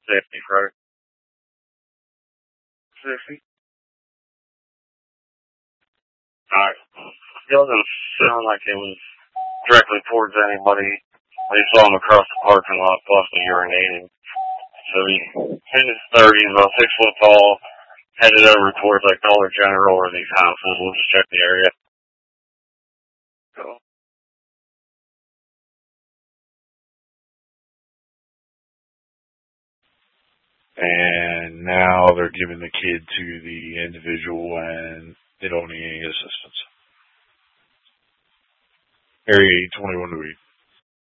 Safety road. 60. Alright. It doesn't sound like it was directly towards anybody. They saw him across the parking lot, possibly urinating. So he in his 30s, about 6 foot tall, headed over towards like Dollar General or these houses. We'll just check the area. So. And now they're giving the kid to the individual and they don't need any assistance. Area 821 to